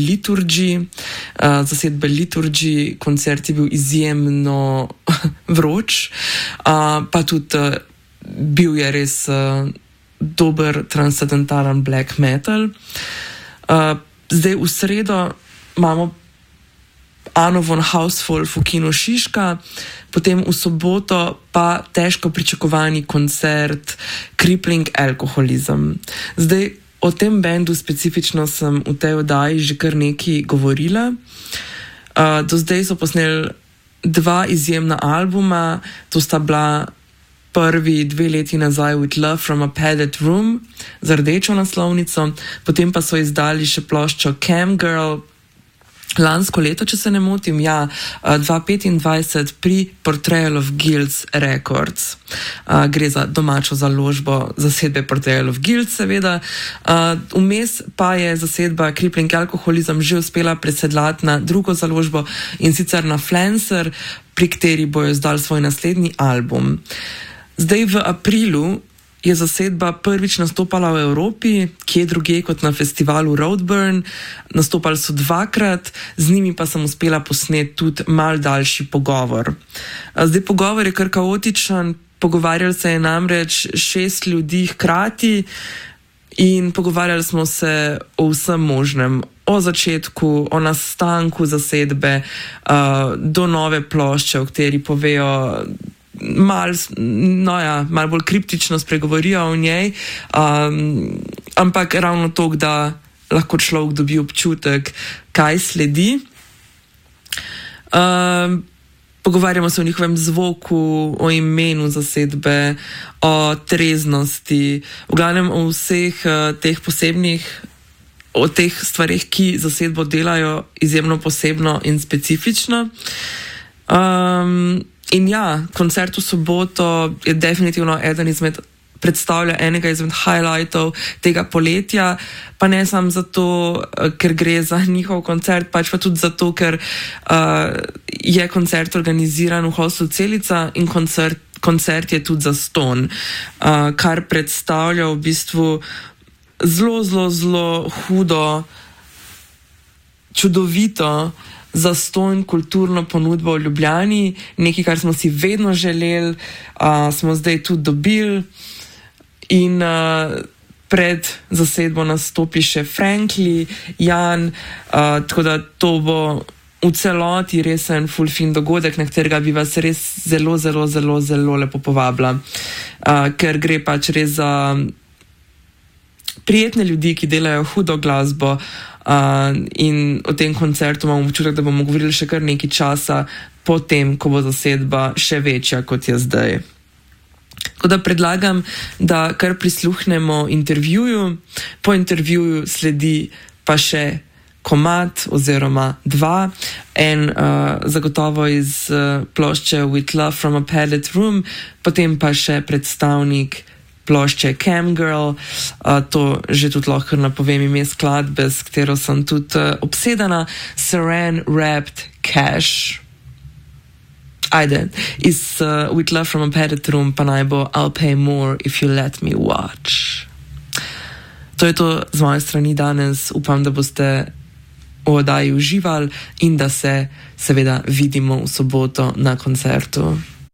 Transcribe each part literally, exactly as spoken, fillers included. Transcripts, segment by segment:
Liturgy, uh, zasedbe Liturgy. Koncert je bil izjemno vroč, uh, pa tudi uh, bil je res uh, dober transcendentalen black metal. Uh, zdaj v sredo imamo Ano von Hauswolf v kinu Šiška, potem v soboto pa težko pričakovani koncert Crippling Alcoholism. Zdaj o tem bendu specifično sem v tej oddaji že kar nekaj govorila. Uh, do zdaj so posneli dva izjemna albuma, to sta bila prvi dve leti nazaj With Love from a Padded Room z rdečo naslovnico, potem pa so izdali še ploščo Cam Girl lansko leto, če se ne motim, ja, dva petindvajset pri Portrayal of Guilds Records. Uh, gre za domačo založbo zasedbe Portrayal of Guilds, seveda. Uh, vmes pa je zasedba Crippling Alcoholism že uspela presedlati na drugo založbo in sicer na Flancer, pri kateri bojo izdali svoj naslednji album. Zdaj v aprilu je zasedba prvič nastopala v Evropi, kje drugje kot na festivalu Roadburn. Nastopali so dvakrat, z njimi pa sem uspela posneti tudi mal daljši pogovor. Zdaj pogovor je kar kaotičen, pogovarjali se je namreč šest ljudi hkrati in pogovarjali smo se o vsem možnem. O začetku, o nastanku zasedbe, uh, do nove plošče, o kateri povejo Mal, no ja, mal bolj kriptično spregovorijo o njej, um, ampak ravno to, da lahko človek dobi občutek, kaj sledi. Um, pogovarjamo se o njihovem zvoku, o imenu zasedbe, o treznosti, v glavnem o vseh uh, teh posebnih, o teh stvarih, ki zasedbo delajo izjemno posebno in specifično. Um, In ja, koncert v soboto je definitivno eden izmed, predstavlja enega izmed highlightov tega poletja, pa ne samo zato, ker gre za njihov koncert, pač pa tudi zato, ker uh, je koncert organiziran v Hostlu Celica in koncert, koncert je tudi zastonj, uh, kar predstavlja v bistvu zelo, zelo, zelo hudo, čudovito zastonj kulturno ponudbo v Ljubljani, nekaj, kar smo si vedno želeli, uh, smo zdaj tudi dobili in uh, pred zasedbo nastopi še Frankly, Jan, uh, tako da to bo v celoti resen full fin dogodek, na katerega bi vas res zelo, zelo, zelo, zelo lepo povabila, uh, ker gre pač res za prijetne ljudi, ki delajo hudo glasbo. Uh, in o tem koncertu imamo občutek, da bomo govorili še kar nekaj časa po tem, ko bo zasedba še večja, kot je zdaj. Tako da predlagam, da kar prisluhnemo intervjuju, po intervjuju sledi pa še komad oziroma dva, en uh, zagotovo iz uh, plošče With Love from a Padded Room, potem pa še predstavnik plošče Cam Girl, uh, to že tudi lahko napovem ime skladbe, s katero sem tudi uh, obsedena, Saran Wrapped Cash. Ajde, iz uh, With Love from a Padded Room pa naj bo I'll pay more if you let me watch. To je to z moje strani danes, upam, da boste v oddaji uživali in da se seveda vidimo v soboto na koncertu.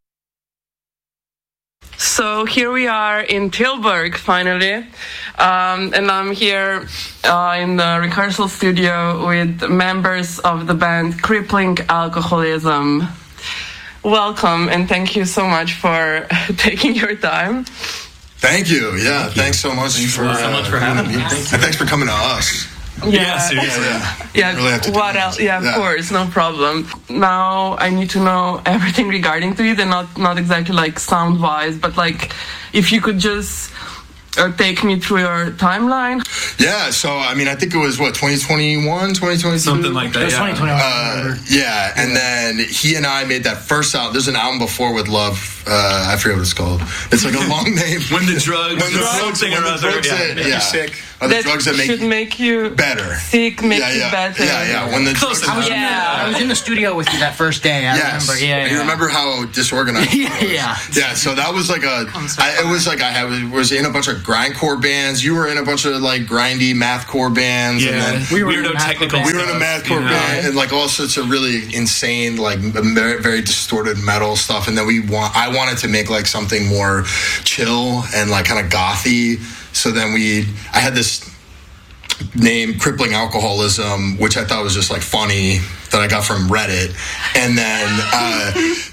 So here we are in Tilburg, finally, um, and I'm here uh, in the rehearsal studio with members of the band Crippling Alcoholism. Welcome, and thank you so much for taking your time. Thank you. Yeah, thank thanks you. so much thanks for, for so much for having me. Thank and thanks for coming to us. Yeah, yeah, seriously. Yeah, yeah. Really have to what else? Yeah, of yeah. course, no problem. Now I need to know everything regarding to it, and not not exactly like sound wise, but like if you could just uh, take me through your timeline. Yeah, so I mean, I think it was what twenty twenty-one, twenty twenty-two, something like that. Yeah. Uh, yeah, and then he and I made that first album. There's an album before With Love Uh, I forget what it's called. It's like a long name. When the drugs, when the drugs, drugs, something when or the other, drugs yeah, that, make you yeah, sick. Are the that drugs that make should you make you better, sick, make yeah, you yeah, better. yeah, yeah. When the Close drugs enough. that- Yeah, I was in the studio with you that first day. I Yes. remember. Yeah, And you yeah. remember how disorganized it Yeah, was? yeah. Yeah, so that was like a, I, it was like I had, was in a bunch of grindcore bands. You were in a bunch of like grindy mathcore bands. Yeah, And then We were weirdo in math technical. band. we were in a stuff, mathcore you know? band and like all sorts of really insane, like very, very distorted metal stuff. And then we want, I wanted to make like something more chill and like kind of gothy. So then we, I had this name, Crippling Alcoholism, which I thought was just like funny, that I got from Reddit. And then uh,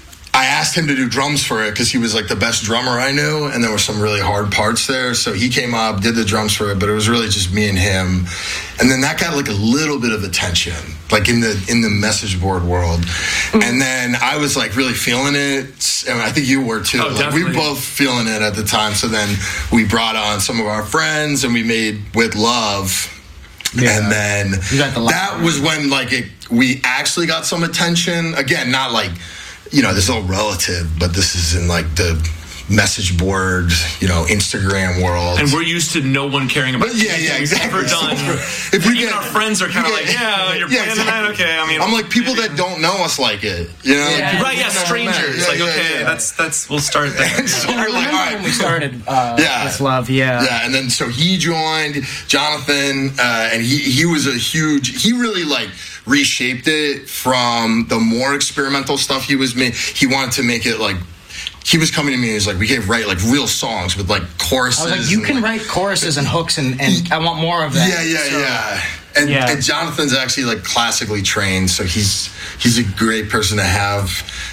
I asked him to do drums for it because he was like the best drummer I knew, and there were some really hard parts there. So he came up, did the drums for it, but it was really just me and him. And then that got like a little bit of attention, like in the in the message board world. Mm-hmm. And then I was like really feeling it, and I think you were too. Oh, like, we were definitely. both feeling it at the time. So then we brought on some of our friends, and we made With Love. Yeah. And then You got the last that one. was when like it, we actually got some attention. Again, not like, you know, this is all relative, but this is in like the message board, you know, Instagram world. And we're used to no one caring about But yeah, anything yeah, we've exactly. ever done. If we Even get- our friends are kind of we like, get- yeah, you're yeah, playing tonight, exactly. okay. I mean, I'm like, people that don't know us like it, you know? Yeah. People right, yeah, that don't strangers. know. like, Yeah, yeah, okay, yeah. that's that's. We'll start there. And so I we're like, remember all right. when we started uh, Yeah. With Love. Yeah. Yeah, and then so he joined, Jonathan, uh, and he he was a huge. He really like reshaped it from the more experimental stuff he was making. He wanted to make it like. He was coming to me and he was like, we can write like real songs with like choruses. I was like, you and, can like, write choruses and hooks, and, and I want more of that. Yeah, yeah, So- yeah. And, Yeah. and Jonathan's actually like classically trained, so he's he's a great person to have,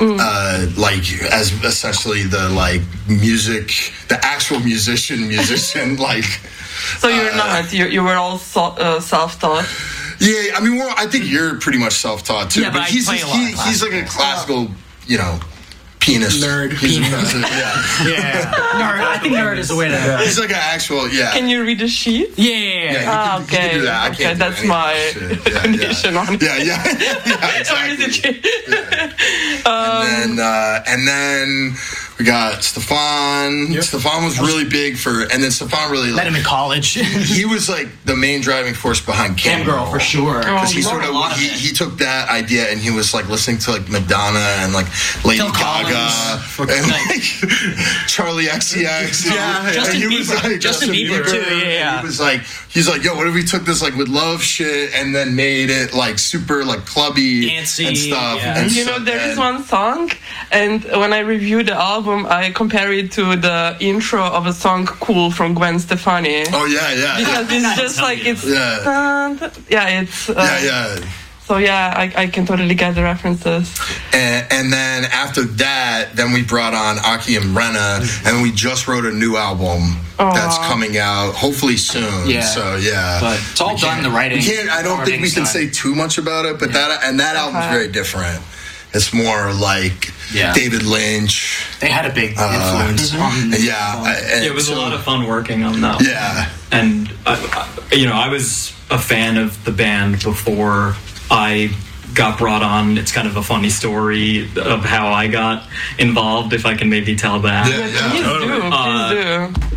uh, like as essentially the like music, the actual musician, musician. Like, So you're uh, not. You you were all so, uh, self-taught. yeah. I mean, well, I think you're pretty much self-taught too. Yeah, but I he's play just- a lot of he, he's like a classical, you you know, pianist. Nerd. He's a- Pianist. yeah. Yeah. Nerd. I think nerd is the way to. He's like an actual, yeah. Can you read the sheet? Yeah. Yeah, you Ah, can- you can okay. do that. I Okay, can't do that's any of my that shit. Yeah, condition yeah. on it. Yeah, yeah, yeah, Or is exactly. it- and then, uh, and then we got Stefan. Yep. Stefan was really big for, and then Stefan really, Met like, him in college. he was like the main driving force behind Cam Cam Girl for sure. Because he He sort wrote of, a lot of he, it. he took that idea and he was like listening to like Madonna and like Lady Phil Gaga Collins. and like Charlie X C X. Yeah, and Justin he was Bieber. like Justin Bieber, too, yeah, yeah. And he was like, he's like, yo, what if we took this like with love shit and then made it like super like clubby Dancey, and stuff. yeah. And You so know, there is then- one song, and when I review the album, I compare it to the intro of a song "Cool" from Gwen Stefani. Oh yeah, yeah, Because it's just like it's Yeah. yeah, it's uh, yeah, yeah. So yeah, I, I can totally get the references. And, and then after that, then we brought on Aki and Brenna, and we just wrote a new album that's Aw. coming out hopefully soon. Yeah. So yeah, But it's all We done, can't- the writing, We can't. I don't think recording we can side. say too much about it, but that and that album's Okay. very different. It's more like Yeah. David Lynch. They had a big Uh, influence on. Yeah, I- and It was a so- lot of fun working on that. Yeah, And, I, I, you know, I was a fan of the band before I got brought on. It's kind of a funny story of how I got involved, if I can maybe tell that. yeah, Please yeah. do, please do.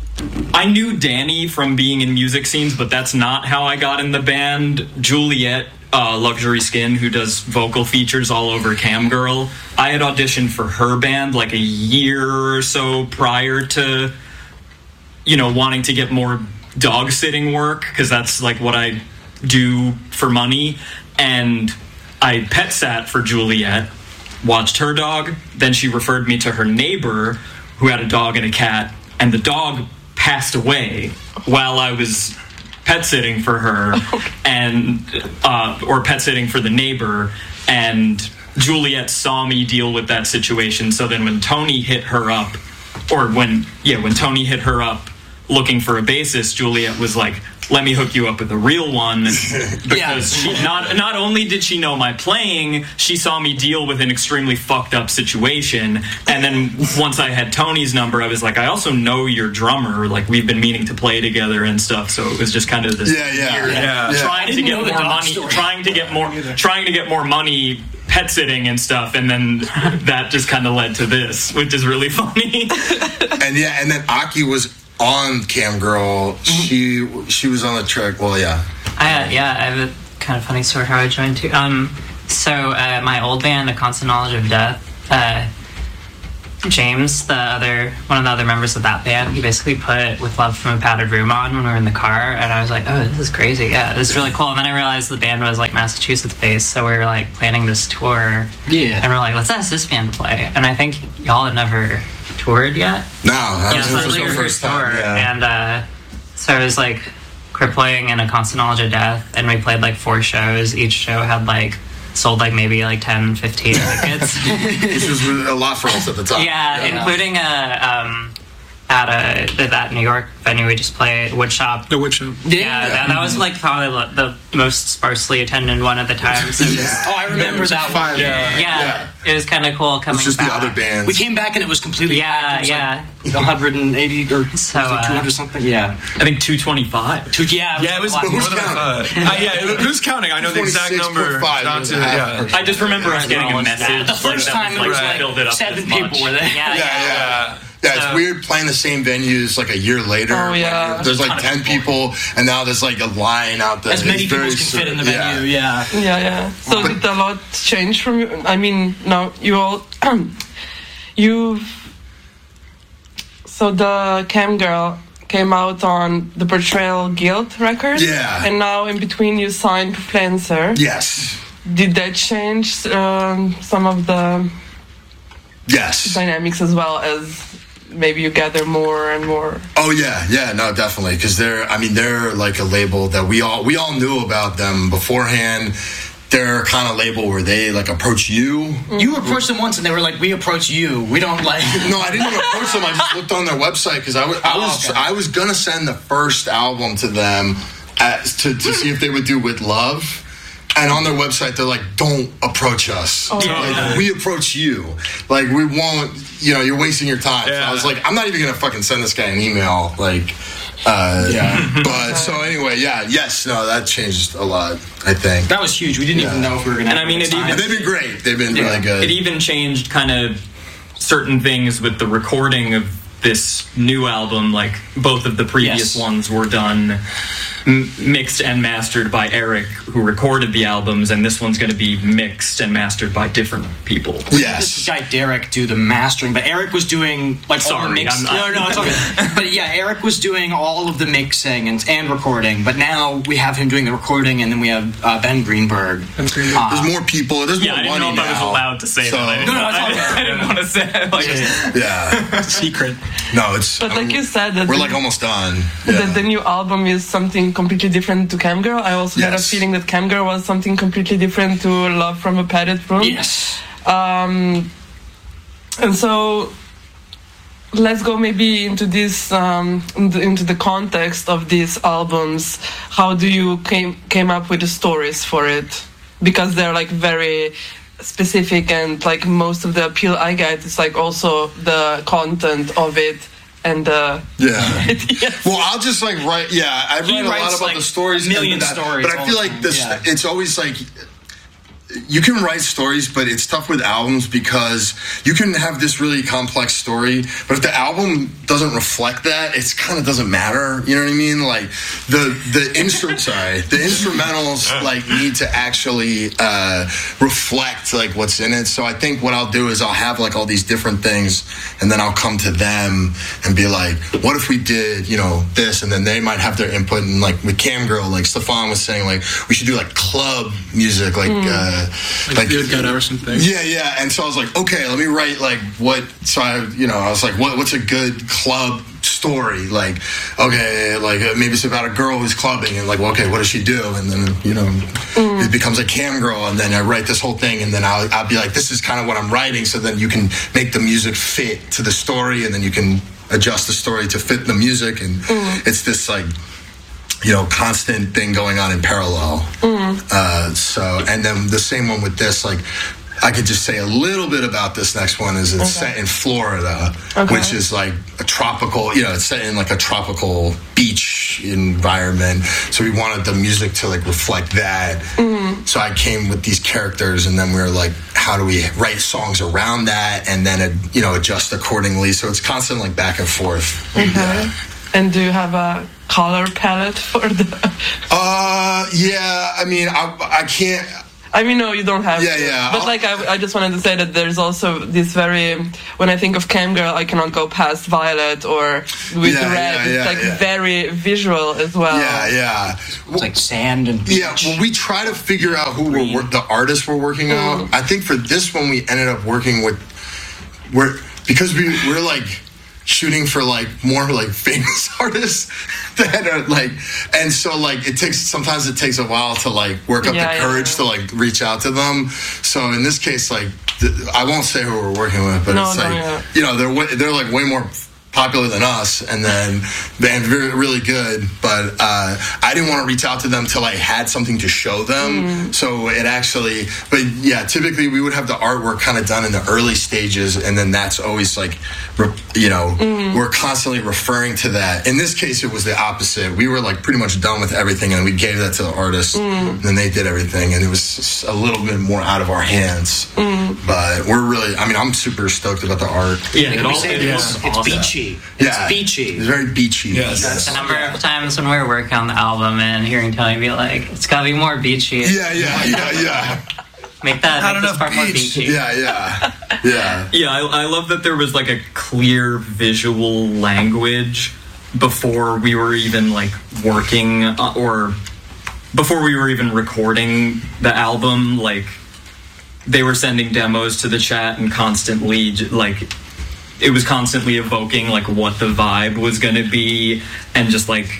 I knew Danny from being in music scenes, but that's not how I got in the band. Juliet, uh, Luxury Skin, who does vocal features all over Cam Girl, I had auditioned for her band like a year or so prior to, you know, wanting to get more dog sitting work, because that's like what I do for money. And I pet sat for Juliet, watched her dog, then she referred me to her neighbor who had a dog and a cat, and the dog passed away while I was pet sitting for her, and uh, or pet sitting for the neighbor, and Juliet saw me deal with that situation. So then when Tony hit her up, or when yeah when Tony hit her up looking for a bassist, Juliet was like, let me hook you up with a real one, because she, not not only did she know my playing, she saw me deal with an extremely fucked up situation. And then once I had Tony's number, I was like, I also know your drummer, like we've been meaning to play together and stuff. So it was just kind of this Yeah, yeah, weird, yeah. trying to didn't get know the more dog money, story. trying to get more, trying to get more money pet sitting and stuff, and then that just kind of led to this, which is really funny. And yeah, and then Aki was on Cam Girl. She she was on the track. Well, yeah. I, uh, yeah, I have a kind of funny story how I joined too. Um, so uh, my old band, A Constant Knowledge of Death, uh, James, the other one of the other members of that band, he basically put "With Love from a Padded Room" on when we were in the car, and I was like, "Oh, this is crazy! Yeah, this is really cool." And then I realized the band was like Massachusetts based, so we were like planning this tour. Yeah. And we're like, "Let's ask this band to play." And I think y'all had never toured yet. No, that Yeah, was, so this it was was the like your first first time. tour, Yeah. and uh, so it was like crippling and A Constant Knowledge of Death, and we played like four shows. Each show had like sold like maybe like ten, fifteen tickets. Which was a lot for us at the time. Yeah, including a um, at a that New York venue we just played, Woodshop. The Woodshop. Yeah, That, that was like probably the most sparsely attended one at the time. So Yeah. Oh, I remember that one. yeah, Yeah. it was kind of cool It coming was just back. the other bands. We came back and it was completely Yeah, it was yeah. like one hundred eighty or So, like uh, two hundred something. Yeah. I think two twenty-five. Two, yeah. Yeah, it was a lot more more. than I thought. Uh, yeah, who's counting? I know the exact number. twenty-six point five Not is to- half yeah. person. I just remember us getting a Almost message. The first that time it was Right. filled it like up seven this people much. were there. Yeah, Yeah, yeah. yeah. Yeah, it's So- weird playing the same venues like a year later. Oh, yeah. Like, there's like ten people, and now there's like a line out there. As many It's people very as can fit in the sur- yeah. venue. Yeah. Yeah, yeah. So did a lot change from you? I mean, now you all, you. So the Cam Girl came out on the Betrayal Guild record. Yeah. And now in between you signed Flancer. Yes. Did that change um, some of the Yes. dynamics as well as maybe you gather more and more? Oh yeah, yeah, no, definitely, because they're. I mean, they're like a label that we all we all knew about them beforehand. They're kind of label where they like approach you. You approached them once and they were like, "We approach you. We don't like." No, I didn't even approach them. I just looked on their website because I was I Oh, was okay. I was gonna send the first album to them at, to to see if they would do With Love. And on their website, they're like, "Don't approach us. Like, we approach you. Like, we won't. You know, you're wasting your time." So I was like, "I'm not even gonna fucking send this guy an email." Like, uh, Yeah. But so anyway, yeah, yes, no, that changed a lot. I think. That was huge. We didn't even Yeah. know if we were gonna. And I mean, it even- And they've been great. They've been really good. It even changed kind of certain things with the recording of this new album. Like both of the previous Yes. ones were done m- mixed and mastered by Eric, who recorded the albums, and this one's going to be mixed and mastered by different people. This Yes. guy Derek do the mastering, but Eric was doing like all the Sorry, mix. I'm No, not- no, it's okay. But yeah, Eric was doing all of the mixing and, and recording. But now we have him doing the recording, and then we have uh, Ben Greenberg. Uh, There's more people. There's Yeah, more I didn't money know if I was now. allowed to say So- that. I didn't, No, no, know- it's all I, good. I didn't want to say it. Like, Yeah. secret. No, it's. But like you said, that we're the, like almost done. that Yeah. the new album is something completely different to Cam Girl. I also had a Yes. feeling that Cam Girl was something completely different to Love from a Padded Room. Yes. Um, and so let's go maybe into this um, into into the context of these albums. How do you came came up with the stories for it? Because they're like very specific, and like most of the appeal I get is like also the content of it and the Yeah. yes. Well, I'll just like write. Yeah, I He write a lot writes, about like, the stories, a million and that, stories But I all feel the like time, this. yeah. It's always like you can write stories, but it's tough with albums because you can have this really complex story, but if the album doesn't reflect that, it's kind of doesn't matter. You know what I mean? Like the the instru- sorry, the instrumentals like need to actually uh, reflect like what's in it. So I think what I'll do is I'll have like all these different things, and then I'll come to them and be like, what if we did, you know, this, and then they might have their input. And like with Cam Girl, like Stefan was saying, like we should do like club music, like. Uh, Like, Good God Emerson thing. yeah, yeah. And so I was like, okay, let me write like what. So I, you know, I was like, what, what's a good club story? Like, okay, like uh, maybe it's about a girl who's clubbing, and like, well, okay, what does she do? And then you know, it becomes a Cam Girl, and then I write this whole thing, and then I'll, I'll be like, this is kind of what I'm writing. So then you can make the music fit to the story, and then you can adjust the story to fit the music, and it's this like. You know, constant thing going on in parallel. Uh, so, and then the same one with this, like, I could just say a little bit about this next one is it's Okay. set in Florida, Okay. which is like a tropical, you know, it's set in like a tropical beach environment. So we wanted the music to like reflect that. So I came with these characters, and then we were like how do we write songs around that, and then uh, you know adjust accordingly. So it's constant like back and forth. Okay. Yeah. And do you have a color palette for the? Uh, yeah. I mean, I I can't. I mean, no, you don't have Yeah, to. yeah, But I'll- like, I, I just wanted to say that there's also this very, when I think of Cam Girl, I cannot go past Violet or with Yeah, Red. yeah, it's yeah, like yeah. very visual as well. Yeah, yeah. It's like sand and beach. Yeah, well, we try to figure out who we're wor- the artists we're working on. I think for this one, we ended up working with we're because we we're like shooting for like more like famous artists that are like, and so like it takes sometimes it takes a while to like work up Yeah, the yeah, courage yeah. to like reach out to them. So in this case, like th- I won't say who we're working with, but No, it's no, like yeah. you know they're way, they're like way more popular than us, and then and very, really good, but uh, I didn't want to reach out to them till I had something to show them. Mm. So it actually, but yeah, typically we would have the artwork kind of done in the early stages, and then that's always like, re- you know, Mm. we're constantly referring to that. In this case, it was the opposite. We were like pretty much done with everything, and we gave that to the artists, Mm. and then they did everything, and it was just a little bit more out of our hands. Mm. But we're really, I mean, I'm super stoked about the art. Yeah, Like it we all say, it it's, is it's awesome. beachy. Yeah. It's beachy. It's very beachy. Yes. The number of times when we were working on the album and hearing Tony be like, "It's gotta be more beachy. Yeah, yeah, yeah, yeah. Make that Not make this enough part more beach." beachy." Yeah, yeah, yeah. Yeah, I, I love that there was like a clear visual language before we were even like working uh, or before we were even recording the album. Like they were sending demos to the chat and constantly j- like it was constantly evoking like what the vibe was going to be, and just like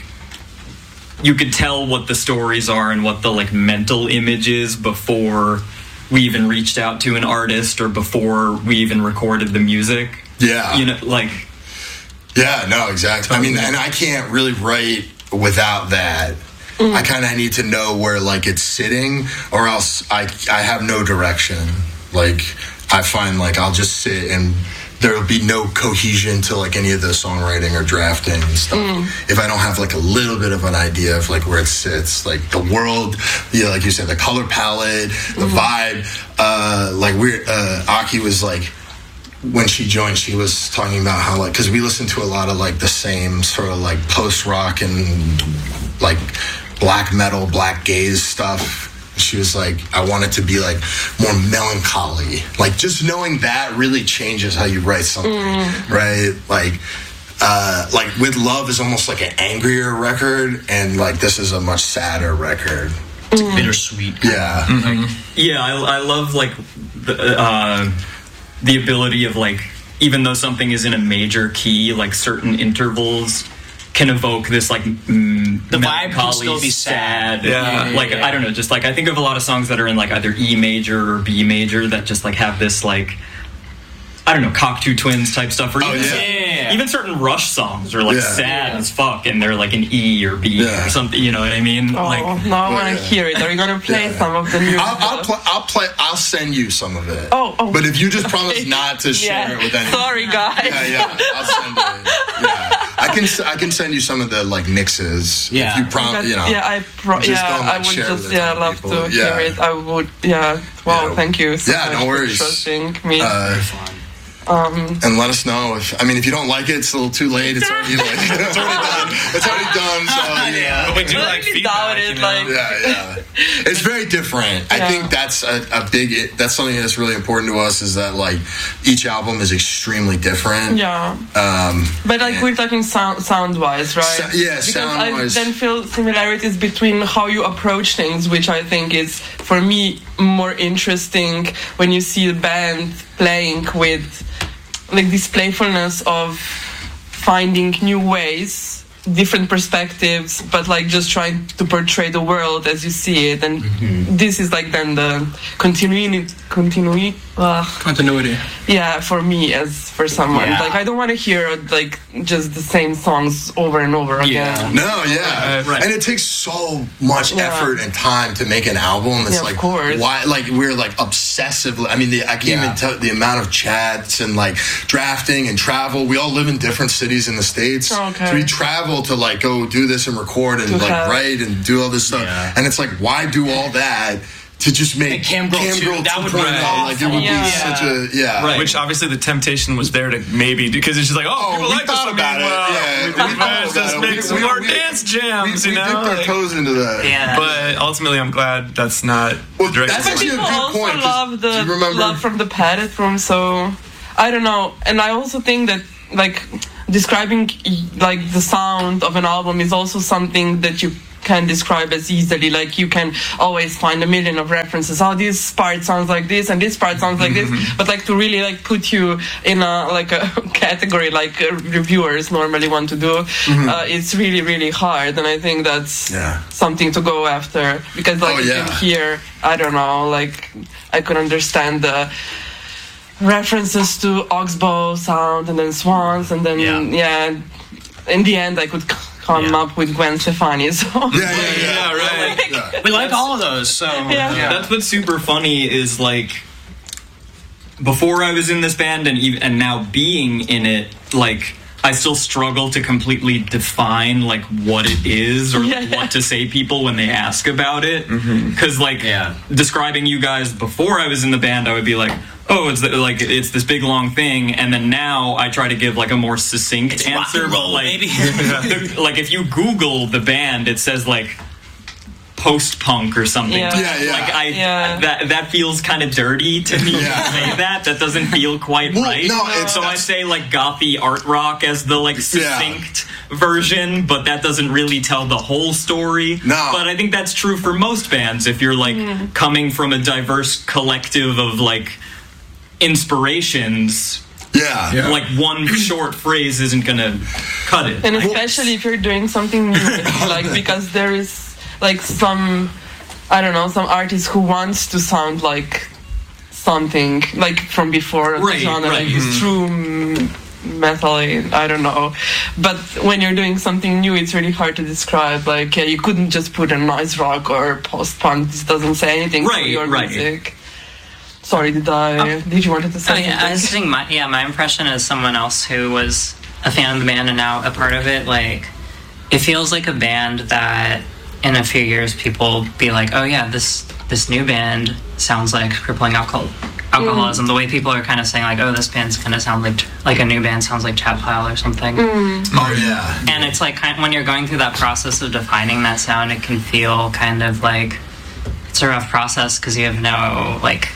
you could tell what the stories are and what the like mental image is before we even reached out to an artist or before we even recorded the music. Yeah. You know, like Yeah, no, exactly. I mean, and I can't really write without that. I kind of need to know where like it's sitting, or else I I have no direction. Like I find like I'll just sit and there will be no cohesion to like any of the songwriting or drafting and stuff if I don't have like a little bit of an idea of like where it sits, like the world, yeah, like you said, the color palette, the vibe. Uh, like we're uh, Aki was like. When she joined, she was talking about how like because we listen to a lot of like the same sort of like post rock and like black metal, black gaze stuff. She was like, I want it to be like more melancholy. Like just knowing that really changes how you write something, right? Like, uh, like With Love is almost like an angrier record, and like this is a much sadder record. It's like bittersweet. Yeah, yeah, I, I love like the uh, the ability of like even though something is in a major key, like certain intervals can evoke this like mm, The vibe can melancholy, still be sad. Yeah. like Yeah. I don't know, just like I think of a lot of songs that are in like either E major or B major that just like have this like I don't know, Cocteau Twins type stuff, or Oh, even, yeah. Yeah. even certain Rush songs are like Yeah. sad as fuck, and they're like an E or B Yeah. or something. You know what I mean? Oh, Like, now I want to yeah. hear it. Are you gonna play Yeah. some of the new I'll, I'll stuff? play. I'll play. I'll send you some of it. Oh, oh. But if you just promise not to share Yeah. it with anyone. Sorry, guys. Yeah, yeah, I'll send it. Yeah, I can. s- I can send you some of the like mixes. Yeah. if you prom- But, you know. yeah, I pro- just yeah, don't, I like, would share just with a yeah ton of love people. to Yeah. hear it. I would yeah. Wow, Yeah. thank you so Yeah, much no for worries. trusting me. Uh, Fun. and let us know if. I mean, if you don't like it, it's a little too late. It's already like it's already done. It's already done. So yeah. But we do But like I feedback. doubt it, you know? like- Yeah, yeah. It's very different. I Yeah. think that's a, a big. That's something that's really important to us. Is that like each album is extremely different. yeah. Um, But like we're talking sound sound wise, right? So- yeah, because sound-wise. I then feel similarities between how you approach things, which I think is for me more interesting when you see a band playing with like this playfulness of finding new ways, different perspectives, but like just trying to portray the world as you see it, and this is like then the continuity, continuity. Uh, Continuity. yeah, for me as for someone, Yeah. like I don't want to hear like just the same songs over and over Yeah. again. No, yeah, Right. and it takes so much Yeah. effort and time to make an album. It's Yeah, of like course. why, like we're like obsessively. I mean, the, I can't Yeah. even tell the amount of chats and like drafting and travel. We all live in different cities in the states, Okay. so we travel to like go do this and record and To like have- write and do all this stuff. Yeah. And it's like, why do all that to just make And Cam Girl two, that would be two point oh, like it would Yeah. be such a yeah. Right. Which obviously the temptation was there to maybe because it's just like, oh, Oh, people we like this. thought I mean, about it. well, Yeah, we, we we, thought let's about just it. make We- some we- more we- dance We, jams, we you know. dipped our Like- toes into that. Yeah. but ultimately, I'm glad that's not. Well, the direction that's we're actually a People good also point, 'cause love the do you remember- love from the padded room, so I don't know. And I also think that like describing like the sound of an album is also something that you can describe as easily. Like you can always find a million of references. Oh, this part sounds like this and this part sounds like this. But like to really like put you in a like a category like uh, reviewers normally want to do, uh, it's really really hard. And I think that's Yeah. something to go after because like Oh, you yeah. can hear, I don't know, like I could understand the references to Oxbow sound and then Swans and then Yeah. yeah, in the end I could c- come Yeah. up with Gwen Stefani. So Yeah, yeah, yeah. Yeah, right. Yeah. We like all of those, so Yeah. That's what's super funny is like before I was in this band and even and now being in it, like I still struggle to completely define like what it is or Yeah, yeah. what to say people when they ask about it. Because like Yeah. describing you guys before I was in the band, I would be like, oh, it's the, like it's this big long thing, and then now I try to give like a more succinct It's rock answer. and but, roll, like, baby. the- like if you Google the band, it says like post punk or something. Yeah. Yeah, yeah. Like I Yeah. that that feels kind of dirty to me Yeah. to say that. That doesn't feel quite Well, right. no, it's- so I that's- say like gothy art rock as the like succinct version, but that doesn't really tell the whole story. No. But I think that's true for most bands. If you're like coming from a diverse collective of like inspirations, Yeah. Yeah. like one short phrase isn't gonna cut it. and especially if you're doing something new, like because there is like some, I don't know, some artist who wants to sound like something like from before the Right, genre, right. like it's true mm, metal. I don't know, but when you're doing something new, it's really hard to describe. Like, yeah, you couldn't just put a noise rock or post punk. This doesn't say anything Right, to your right. music. Sorry, did I? Did you want to say Oh, yeah, I something? was thinking, my, yeah, my impression as someone else who was a fan of the band and now a part of it, like, it feels like a band that in a few years people be like, oh yeah, this this new band sounds like Crippling Alcohol, Alcoholism. The way people are kind of saying like, oh, this band's kind of sound like like a new band sounds like Chat Pile or something. Oh yeah. And it's like kind when you're going through that process of defining that sound, it can feel kind of like it's a rough process because you have no like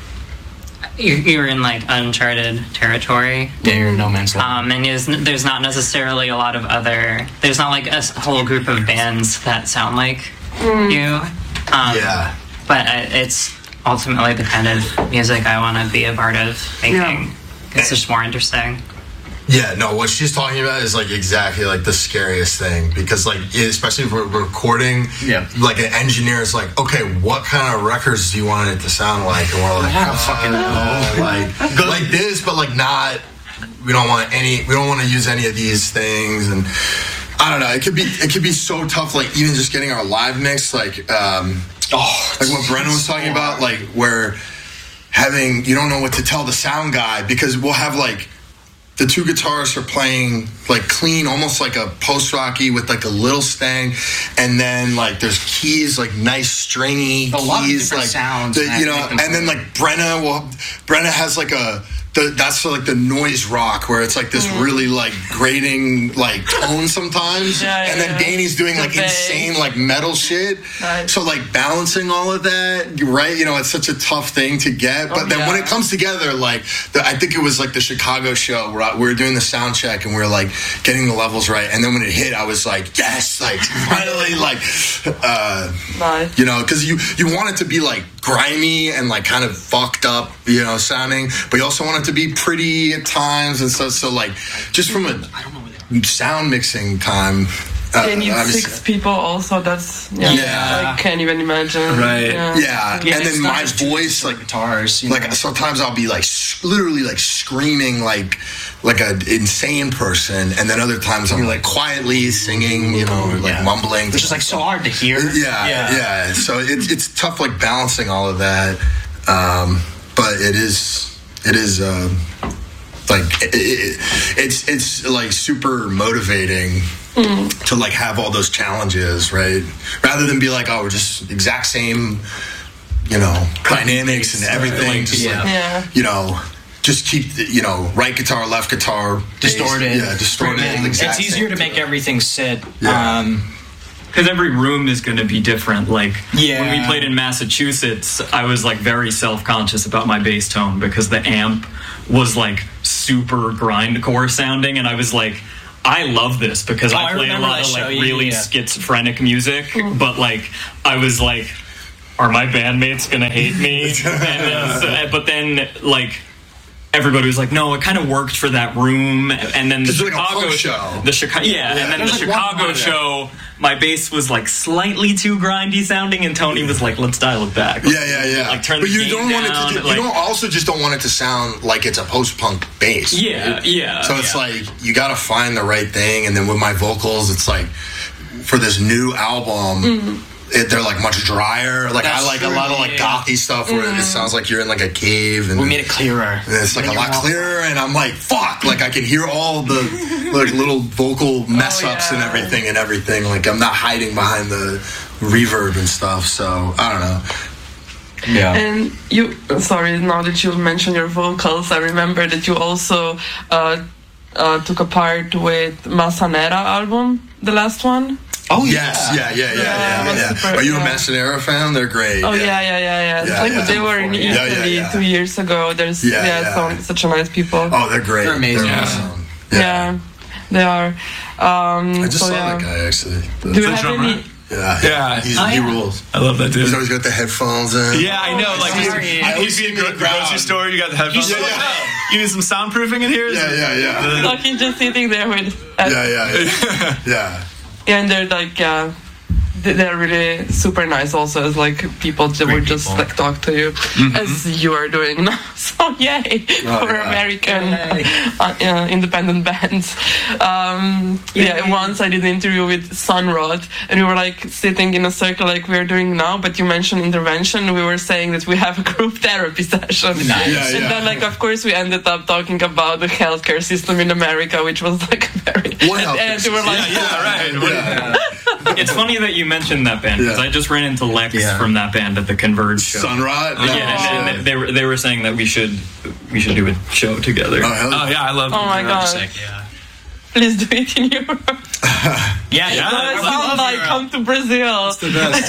you're, you're in like uncharted territory. Yeah, you're in no man's land. Um, and there's, there's not necessarily a lot of other. There's not like a s- whole group of bands that sound like you. Um, Yeah. But I, it's ultimately the kind of music I want to be a part of making. Yeah. It's just more interesting. Yeah, no, what she's talking about is like exactly like the scariest thing because like especially if we're recording, Yeah. like an engineer is like, okay, what kind of records do you want it to sound like? And we're like, I don't fucking know. like like this, but like not. We don't want any. We don't want to use any of these things, and I don't know. It could be. It could be so tough. Like even just getting our live mix, like um, Oh, like what Brennan was talking about, like where having you don't know what to tell the sound guy because we'll have like. The two guitarists are playing like clean, almost like a post-rocky with like a little stang, and then like there's keys, like nice stringy A lot of keys, different like sounds, the- man. you know. And then like Brenna, well, Brenna has like a the, that's like the noise rock where it's like this really like grating like tone sometimes, Yeah, and then yeah. Danny's doing The like bass. insane like metal shit. Nice. So like balancing all of that, right? You know, it's such a tough thing to get, but Oh, then when yeah. it comes together, like the, I think it was like the Chicago show where I, we were doing the sound check and we were like getting the levels right, and then when it hit, I was like, yes, like finally, like, uh, Nice. you know, because you you want it to be like grimy and like kind of fucked up, you know, sounding, but you also want it to be pretty at times and stuff. So like, just from a sound mixing time. Uh, They need obviously- six people also. That's yeah. Yeah. I can't even imagine. Right. Yeah. Yeah, Yeah, and it's then not my just two voice, like guitars. You like know. sometimes I'll be like s- literally like screaming like like an insane person, and then other times I'm like quietly singing, you know, or, like Yeah. mumbling. Which is like so hard to hear. Yeah, yeah. So it's it's tough like balancing all of that, um, but it is it is um, like it, it, it's it's like super motivating. To like have all those challenges, right? Rather than be like, oh, we're just exact same, you you know, dynamics and everything. Just Yeah. like, Yeah. you know, just keep, the, you know, right guitar, left guitar. Distorted. bass, Yeah, distorted. Screaming. exact It's easier same to make too. everything sit. Yeah. Um, Because every room is going to be different. Like Yeah. when we played in Massachusetts, I was like very self-conscious about my bass tone because the amp was like super grindcore sounding, and I was like, I love this because Oh, I I play a remember lot that of show. like Yeah, really yeah. schizophrenic music, but like I was like, are my bandmates gonna hate me? and, uh, so- but then like. Everybody was like, no, it kind of worked for that room, and then the It's like a Chicago punk show. the Chicago, yeah, and then There's the like one Chicago part of that. show, my bass was like slightly too grindy sounding, and Tony was like, let's dial it back. Yeah, yeah, yeah. Like turn but the you gain don't want it down, to. Do, like- you don't also just don't want it to sound like it's a post-punk bass. Yeah, yeah. So it's yeah. like you got to find the right thing, and then with my vocals, it's like for this new album. It, they're like much drier. Like That's I like true, a lot of like yeah. gothy stuff where it sounds like you're in like a cave, and we made it clearer. and it's like When a you lot walk- clearer. And I'm like, fuck! Like I can hear all the like little vocal mess Oh, ups and yeah. everything and everything. Like I'm not hiding behind the reverb and stuff. So I don't know. Yeah. And you, sorry, now that you mentioned your vocals, I remember that you also uh, uh, took a part with Massanera album, the last one. Oh yes, yeah, yeah, yeah, yeah. Yeah, yeah, that's super- Are you a yeah. Massanera fan? They're great. Oh yeah, yeah, yeah, yeah. Yeah, like yeah. they were in Italy Yeah, yeah, yeah. two years ago. There's Yeah, yeah, yeah. Some, such a nice people. Oh, they're great. They're amazing. They're Yeah. awesome. yeah. they are. Um, I just so, saw yeah. that guy actually. The- Do you The have drummer. any? yeah, Yeah. He's, Oh, he yeah. rules. I love that dude. He's always got the headphones in. Yeah, I know. Like, he's, sorry. he'd, I he'd always be see a him in gro- the the grocery crowd. store. You got the headphones. Yeah, Like, yeah. "Oh, you need some soundproofing in here? Yeah, yeah, yeah. Like he's just sitting there with. Uh, Yeah, yeah, yeah. yeah. yeah, and they're like, yeah, they- they're really super nice. Also, as like people that would just people. like talk to you, as you are doing now. So yay Oh, for yeah. American Yay. uh, uh, independent bands. Um, yeah, once I did an interview with Sunrod, and we were like sitting in a circle like we're doing now. But you mentioned intervention. We were saying that we have a group therapy session. Nice. Yeah, And yeah. then, like, of course, we ended up talking about the healthcare system in America, which was like very. What and, healthcare and we were like, Yeah, yeah, right. What- Yeah. It's funny that you mentioned that band because Yeah. I just ran into Lex Yeah. from that band at the Converge show. Sunrod. Yeah, and, and they were they were saying that we should we should do a show together. Oh, hell Oh, yeah, I love oh my god, Sick, yeah. please do it in Europe. Yeah, Yeah. But it sounds like come to Brazil. The best.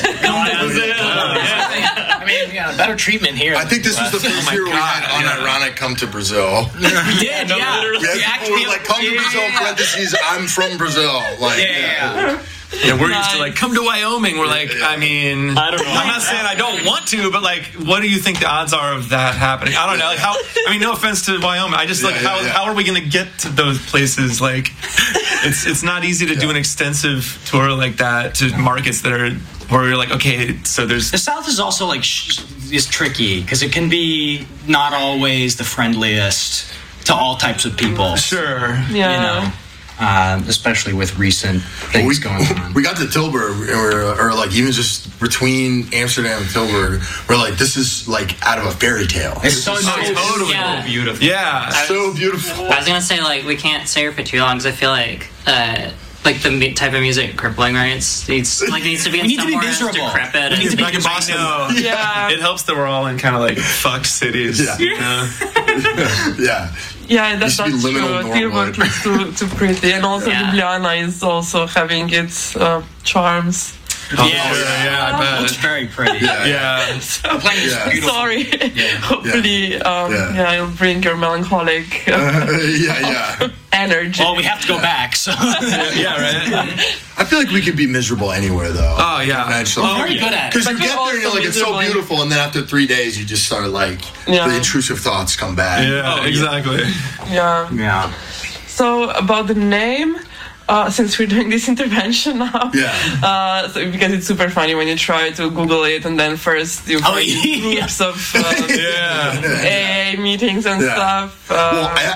I mean, yeah, better treatment here. I think this was the first my year we God, had yeah. unironic come to Brazil. we did, No, yeah. literally. We had We people actually- who were like, come to yeah, Brazil, yeah. parentheses, I'm from Brazil. Like, Yeah, yeah, yeah. Yeah, we're used to Nice. like come to Wyoming. We're like, I mean, I don't know. I'm not saying I don't want to, but like, what do you think the odds are of that happening? I don't know. Like how? I mean, no offense to Wyoming. I just like Yeah, yeah, how yeah. how are we going to get to those places? Like, it's it's not easy to do an extensive tour like that to markets that are where you're like, okay, so there's The South is also like sh- is tricky because it can be not always the friendliest to all types of people. sure. Yeah. You know, um, especially with recent things we, going on. we got to Tilburg, and we're, or like even just between Amsterdam and Tilburg, we're like, this is like out of a fairy tale. It's so nice. Totally. Yeah. Beautiful. Yeah. so beautiful. I was gonna say like we can't stay here for too long because I feel like uh, like the mu- type of music crippling rights needs like needs to be in We need to be somewhere miserable. decrepit. We need to be Back in Boston, Yeah. it helps that we're all in kind of like fucked cities. Yeah. You know? Yeah. Yeah, that's, Used to be that's true. liminal Tilburg Norwood. is too, too pretty. And also Yeah. Ljubljana is also having its uh, charms. Oh, Yeah. sure, yeah, I It's bet. very pretty. Yeah. The place is Yeah. beautiful. Sorry. Hopefully, um, Yeah. yeah. I'll bring your melancholic uh, yeah, yeah. energy. Well, we have to go back. So Yeah, right. I feel like we could be miserable anywhere, though. Oh, yeah. Eventually. we're very good at it. Because But you you're get there and you're also like, it's so miserable. beautiful, and then after three days, you just start like, Yeah. the intrusive thoughts come back. Yeah, exactly. yeah. Yeah. So about the name, uh, since we're doing this intervention now, Yeah. uh, so because it's super funny when you try to Google it and then first you Oh, find yeah. groups of uh, Yeah. A A meetings and Yeah. stuff. Uh, Well, I,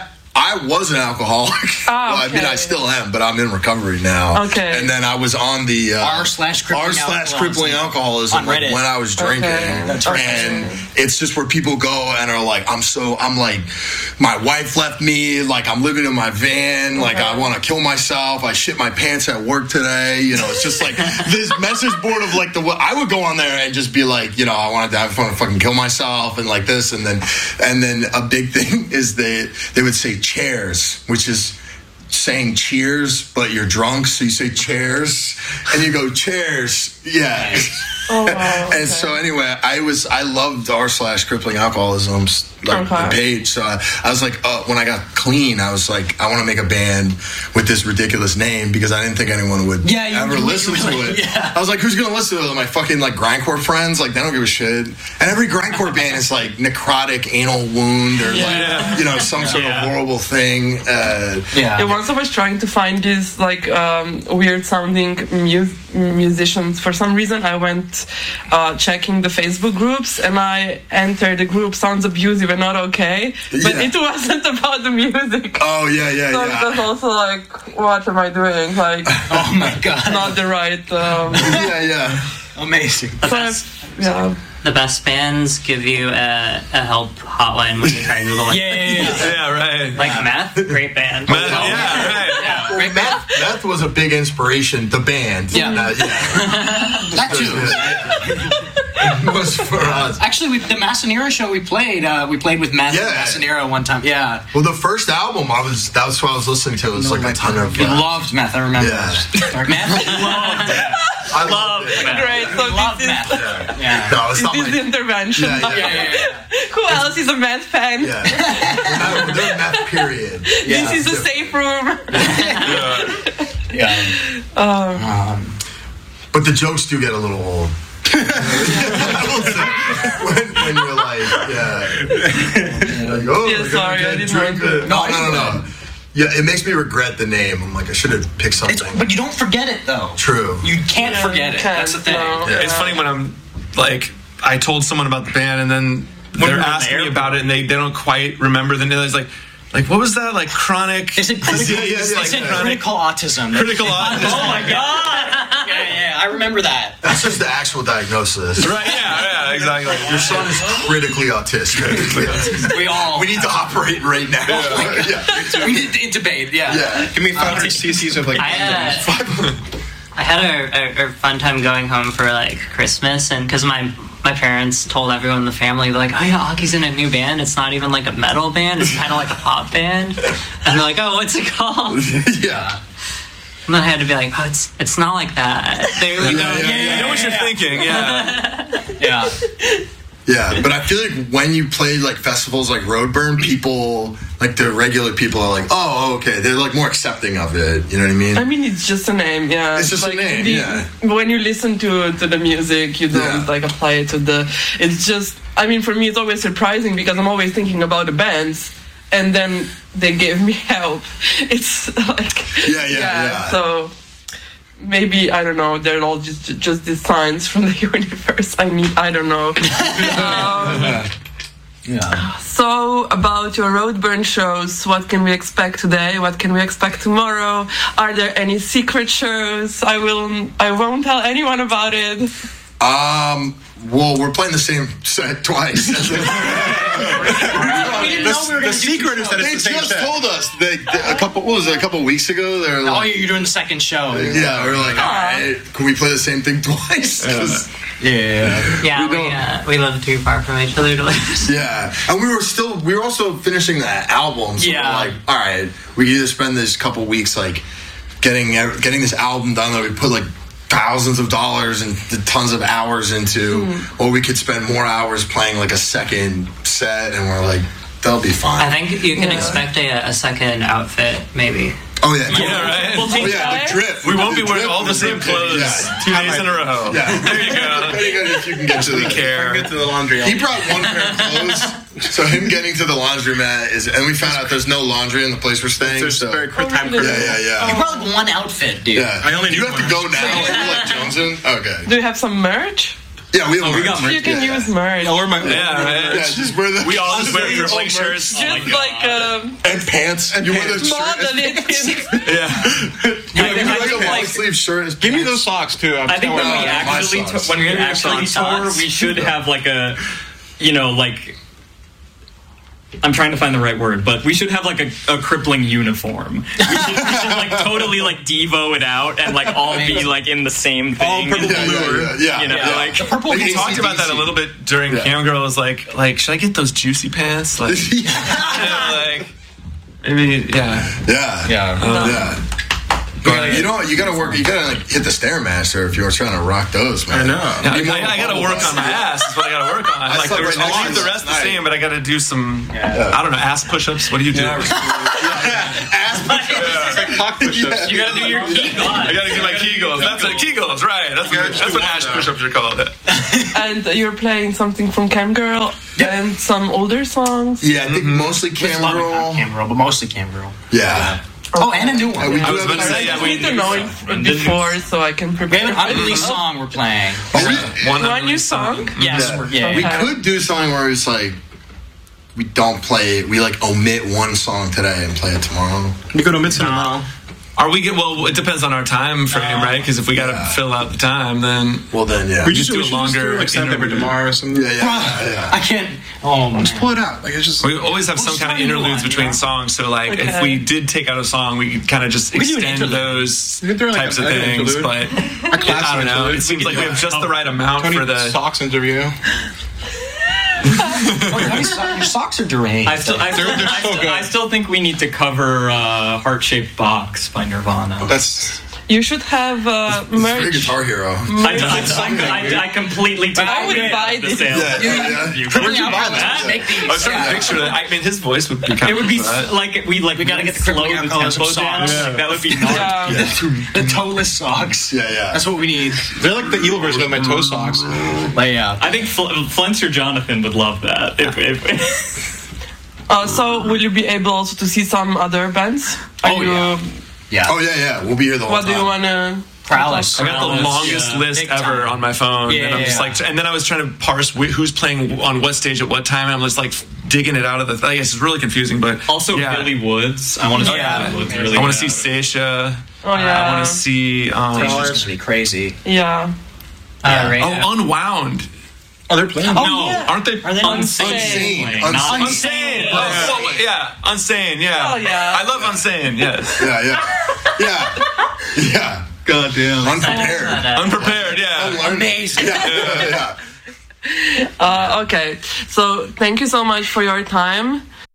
I was an alcoholic. Oh, well, I mean, okay. I still am, but I'm in recovery now. Okay. And then I was on the uh, R slash crippling R slash alcoholism. crippling alcoholism On like, Reddit. when I was drinking. Okay. That's right. And it's just where people go and are like, I'm so, I'm like, my wife left me, like I'm living in my van, like I want to kill myself. I shit my pants at work today. You know, it's just like this message board of like the, I would go on there and just be like, you know, I wanted to have fun, fucking kill myself and like this. And then, and then a big thing is they, they would say chairs, which is saying cheers, but you're drunk, so you say chairs, and you go chairs, yeah. Oh, wow, okay. And so anyway, I was I loved r slash crippling alcoholism, like Okay. the page. So I, I was like, uh, when I got clean, I was like, I want to make a band with this ridiculous name because I didn't think anyone would Yeah, you ever really- listen really- to it. yeah. I was like, who's gonna listen to it? My fucking like grindcore friends, like they don't give a shit. And every grindcore band is like necrotic anal wound or like you know some sort Yeah. of horrible thing. Uh, Yeah. Yeah, once I was trying to find these like um, weird sounding mu- musicians. For some reason, I went uh, checking the Facebook groups and I entered the group Sounds Abusive and Not Okay, but Yeah. it wasn't about the music. oh yeah, yeah, So yeah. it was also like, what am I doing? Like, Oh my god. not the right. Um, yeah, yeah. Amazing. so I've- yeah. The best bands give you a, a help hotline when you try to Google it. Yeah, yeah, yeah. Yeah, right. Like Meth, great band. Man, yeah, right. Yeah, Well, great Meth, Meth was a big inspiration. The band, Yeah. Uh, yeah. That too. It was for us. Actually, we, the Massanera show we played, uh, we played with Matt Yeah. Massanera one time. Yeah. Well, the first album I was that's what I was listening to. It was like a ton of. We Uh, loved meth, I remember. Yeah. Meth? Loved it. I loved it. Great. So Loved this is, meth. Yeah. No, it's not this is my. intervention. Yeah, yeah, Yeah, yeah, yeah. Who else is a meth fan? Yeah. They're not- they're meth. Period. This is a safe room. Yeah. Um, But the jokes do get a little old. I will say, when, when you're like, yeah, like, oh, Yeah, we're gonna sorry, I get didn't drunk. like it. No, no, no, no. Yeah, it makes me regret the name. I'm like, I should have picked something. It's, but you don't forget it though. True. You can't Yeah, forget you it. can't, That's the thing. no. Yeah. It's funny when I'm like, I told someone about the band and then When they're we're in the asking me airport. about it and they, they don't quite remember the name. It's like, like what was that? Like chronic? Is it critical, Yeah, yeah, is yeah, it yeah. critical autism? critical autism? Oh my god! Yeah, yeah, I remember that. That's just the actual diagnosis. Right? Yeah, yeah, exactly. Your son is critically autistic. We all. We need to operate right now. Yeah. We need to intubate. Yeah. Yeah. Give me five hundred cc's of like. I, uh, I had a, a, a fun time going home for like Christmas, and because my my parents told everyone in the family, they're like, oh yeah, Aki's in a new band. It's not even like a metal band. It's kind of like a pop band. And they're like, oh, what's it called? Yeah. And then I had to be like, oh, it's it's not like that. They were like, Yeah, yeah, You yeah. know what you're thinking, yeah. Yeah. Yeah, but I feel like when you play like festivals like Roadburn, people, like the regular people are like, oh, okay. They're like more accepting of it. You know what I mean? I mean, it's just a name, yeah. It's just a like name, the- yeah. When you listen to to the music, you don't Yeah. like apply it to the. It's just. I mean, for me, it's always surprising because I'm always thinking about the bands, and then they gave me help. It's like. Yeah, yeah, yeah. So maybe I don't know. They're all just just these signs from the universe. I need. I don't know. um, Yeah. So, about your Roadburn shows, what can we expect today? What can we expect tomorrow? Are there any secret shows? I will. I won't tell anyone about it. Um. Well, we're playing the same set twice. We didn't know we were The going to secret is that They it's the same just set. told us they, they- a couple. What was it? A couple weeks ago. They were Oh, like, you're doing the second show. yeah, we were like, all right, can we play the same thing twice? 'Cause- Yeah. yeah, We we, don't- uh, we live too far from each other to listen. Yeah, and we were still we were also finishing that album. So Yeah. we're like, all right, we can either spend this couple weeks like getting getting this album done that we put like thousands of dollars and tons of hours into, or we could spend more hours playing like a second set, and we're like, that'll be fine. I think you can Yeah. expect a, a second outfit, maybe. oh yeah, Yeah, right? We'll Oh take yeah, that. the drip. We won't be The wearing drip all the was same the- clothes Yeah. two days in a row. Yeah. There you go. Very good if you can get to We the care. Get to the laundry. He brought one pair of clothes, so him getting to the laundromat is, and we found out there's no laundry in the place we're staying. There's So very quick Oh, time really? critical. yeah, yeah, You yeah. brought like one outfit, dude. Yeah. I only you need have to one. go now. Are you like Johnson? Okay. Do you have some merch? Yeah, we have Oh, we merch. got merch. You can Yeah. use merch. Yeah, wear my Yeah, right. Yeah, just wear the We all just wear honestly, crippling all shirts. Just my like um, and pants. And you wear the shirt. model it. Yeah. I, You I wear think, the long like, sleeve shirt. as Give me pants. those socks too. I'm I think when telling we you. my actually socks. t- when we actually tour, socks. we should have like a, you know, like. I'm trying to find the right word, but we should have like a, a crippling uniform. We should, we should like totally like Devo it out and like all be like in the same thing. All purple Yeah, yeah, yeah, yeah. You know, yeah. like purple. We talked about that a little bit during Yeah. Cam Girl. Was like, like, should I get those juicy pants? Like, you know, like, maybe, yeah. Yeah, Yeah. yeah. But you know, you gotta work. You gotta like hit the Stairmaster if you're trying to rock those, man. I know. Yeah, I, I, I gotta work on my ass. That's what I gotta work on. I Like, slept there's, right next I'll to leave the you rest the last night. same, but I gotta do some, I don't know, ass push-ups. What do you do? Cock push-ups. you gotta do your Kegels. I gotta do my Kegels. That's it. Kegels, right? That's what, that's what ass push-ups are called. And you're playing something from Cam Girl and some older songs. Yeah, I think mostly Cam Love it, Girl. Cam Girl, but mostly Cam Girl. Yeah. Oh, and a new one. Uh, we I do was have about to a- say, yeah, I we need to know it before so I can We prepare. have an unreleased song we're playing. One One new song. Yes, Yeah. we're, yeah, We yeah. could do something where it's like we don't play. We like omit one song today and play it tomorrow. You go to Midtown tomorrow. Are we get well? It depends on our time frame, right? Because if we gotta Yeah. fill out the time, then Well, then yeah. We just just do we a should longer, just do, like, like sandpaper interlude. tomorrow or something. yeah, yeah, yeah. I can't. Oh, man. Just pull it out. Like it's just. we always have some kind of interludes between songs. So like, if Okay. we did take out a song, we could kind of just could do an extend interlude. those We could throw, like, types a- of like an things. interlude. But A classic I don't know. interlude. It seems like we have just the right amount Tony for the. socks interview. Oh, your, so- your socks are deranged. I still, I, still, They're- they're I, so still, good. I still think we need to cover uh, Heart Shaped Box by Nirvana. That's. You should have uh, It's very merch. Guitar Hero. I, I, I, I completely took I would it buy out of the this. sale. Yeah, yeah, yeah. You- Where'd you buy that? that? Make these. I was trying to picture that. I mean, his voice would be kind It would be of. s- like we like we gotta get the slow crippling the alcohol and tempo some down. socks. Like, that would be Yeah. The toeless socks. Yeah, yeah. That's what we need. They're like the evil version of my toe socks. Like, yeah. I think Fl- Flint's or Jonathan would love that. If, if Uh, so will you be able also to see some other bands? Are Oh, you, yeah. Yeah. Oh yeah, yeah. We'll be here the whole What do time. you wanna? Prowess. I got the Prowess, longest yeah. list Big ever time. on my phone, Yeah, and I'm yeah, just yeah. like, and then I was trying to parse wh- who's playing on what stage at what time. And I'm just like digging it out of the. I guess it's really confusing, but also yeah. Billy Woods, I want to see Yeah. Billy Woods. Really I want to bad. see Seisha. Oh yeah. I want to see. Um, It's just gonna be crazy. Yeah. Uh, right. oh, Unwound. Oh, they're playing. no, yeah. aren't they? Are they Unsane. Unsane. Playing, not Unsane. Unsane. Oh, well, yeah, Unsane. Yeah. Oh, yeah. I love Unsane. Yes. Yeah, yeah, yeah, yeah. God damn. Unprepared. Unprepared. Yeah. Amazing. Yeah, yeah, yeah. Uh, okay. So thank you so much for your time.